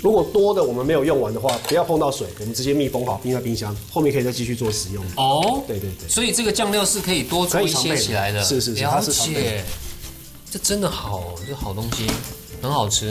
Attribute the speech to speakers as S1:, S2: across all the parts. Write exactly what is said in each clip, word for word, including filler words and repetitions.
S1: 如果多的我们没有用完的话，不要碰到水，我们直接密封好，冰在冰箱，后面可以再继续做使用。
S2: 哦，
S1: 对对对，
S2: 所以这个酱料是可以多做一些起来的。
S1: 是是是，
S2: 了解。这真的好，这好东西，很好吃。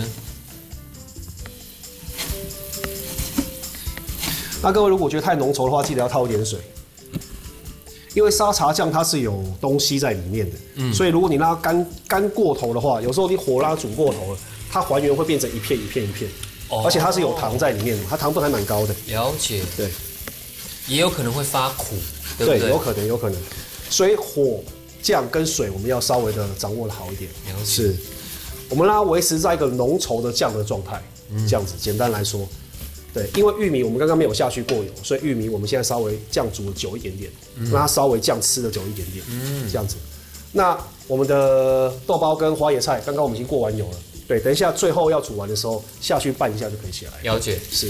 S1: 那各位如果觉得太浓稠的话，记得要套一点水，因为沙茶酱它是有东西在里面的，嗯，所以如果你让它干干过头的话，有时候你火拉煮过头了，它还原会变成一片一片一片，哦，而且它是有糖在里面的，它糖分还蛮高的。
S2: 了解，
S1: 对，
S2: 也有可能会发苦，对不对？
S1: 对，有可能，有可能。所以火、酱跟水我们要稍微的掌握的好一点。
S2: 了解，
S1: 是，我们让它维持在一个浓稠的酱的状态，嗯，这样子，简单来说。对，因为玉米我们刚刚没有下去过油，所以玉米我们现在稍微酱煮的久一点点，嗯，让它稍微酱吃的久一点点，嗯，这样子。那我们的豆包跟花椰菜，刚刚我们已经过完油了，对，等一下最后要煮完的时候下去拌一下就可以起来。
S2: 了解，
S1: 是。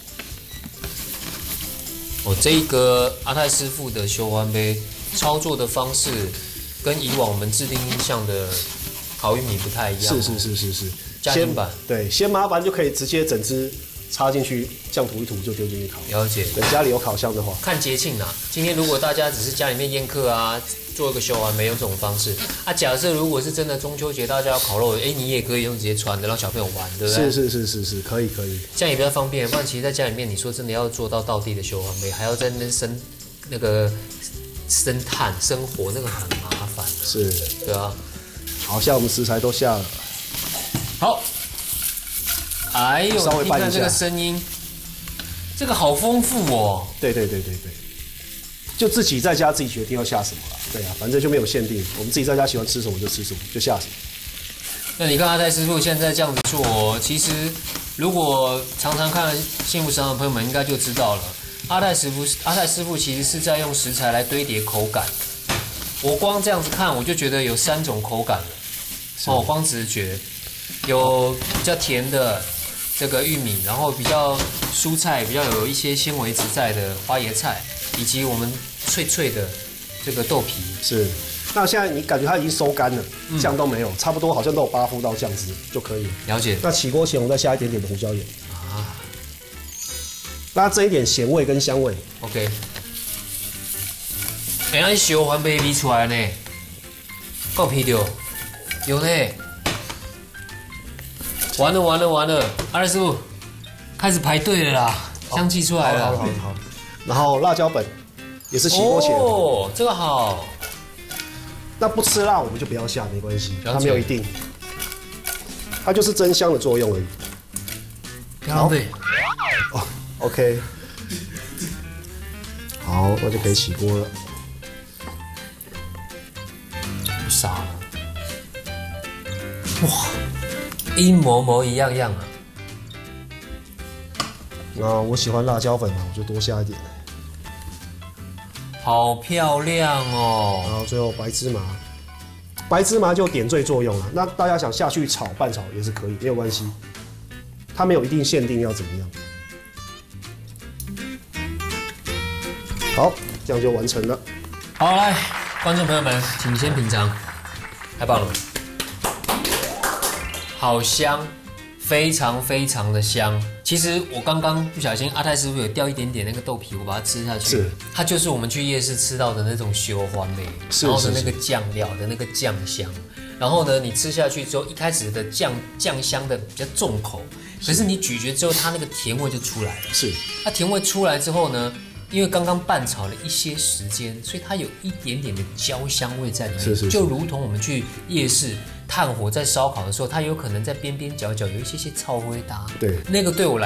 S2: 哦，这个阿泰师傅的修欢杯操作的方式，跟以往我们制定印象的烤玉米不太一样。
S1: 是是是是是，
S2: 家庭版。
S1: 对，先麻烦就可以直接整只插进去，酱涂一涂就丢进去烤。
S2: 了解。
S1: 等家里有烤箱的话，
S2: 看节庆啊。今天如果大家只是家里面宴客啊，做一个修欢杯用这种方式啊。假设如果是真的中秋节大家要烤肉，哎，你也可以用直接穿的让小朋友玩，对不对？
S1: 是是是是是，可以可以。
S2: 这样也比较方便。不然其实在家里面，你说真的要做到道地的修欢杯，还要在那边生那个生炭生火，那个很麻烦。
S1: 是，
S2: 对啊。
S1: 好，像我们食材都下了。
S2: 好。哎呦，
S1: 稍微
S2: 听看这个声音，这个好丰富哦。
S1: 对对对对对，就自己在家自己决定要下什么了。对啊，反正就没有限定，我们自己在家喜欢吃什么就吃什么，就下什么。
S2: 那你看阿泰师傅现在这样子做，其实如果常常看幸福食堂的朋友们应该就知道了，阿泰师傅阿泰师傅其实是在用食材来堆叠口感。我光这样子看，我就觉得有三种口感了。哦，光直觉有比较甜的。这个玉米，然后比较蔬菜，比较有一些纤维质在的花椰菜，以及我们脆脆的这个豆皮。
S1: 是，那现在你感觉它已经收干了，嗯、酱都没有，差不多好像都有八分到酱汁就可以了。
S2: 了解。
S1: 那起锅前我们再下一点点的胡椒盐啊，拉这一点咸味跟香味。
S2: OK。哎，那小环杯比出来呢，够皮掉，有呢。完了完了完了，阿泰师傅开始排队了啦，香气出来了。
S1: 好好好好。然后辣椒粉也是起锅前。
S2: 哦，这个好。
S1: 那不吃辣我们就不要下，没关系，它没有一定，它就是增香的作用而已。
S2: 好。
S1: 哦 ，OK。好，那就可以起锅了。
S2: 不傻了。哇！一模模一样样啊！
S1: 那我喜欢辣椒粉啊，我就多下一点。
S2: 好漂亮哦！
S1: 然后最后白芝麻，白芝麻就点缀作用了。那大家想下去炒拌炒也是可以，没有关系。它没有一定限定要怎么样。好，这样就完成了。
S2: 好，来，观众朋友们，请先品尝，太棒了！好香，非常非常的香。其实我刚刚不小心，阿泰师傅有掉一点点那个豆皮，我把它吃下去。
S1: 是，
S2: 它就是我们去夜市吃到的那种修欢梅，然后的那个酱料的那个酱香。然后呢，你吃下去之后，一开始的酱酱香的比较重口，可是你咀嚼之后，它那个甜味就出来了。
S1: 是，
S2: 它甜味出来之后呢，因为刚刚拌炒了一些时间，所以它有一点点的焦香味在里面。
S1: 是是是，
S2: 就如同我们去夜市炭火在烧烤的时候，它有可能在边边角角有一些些草灰搭。
S1: 对，
S2: 那个对我来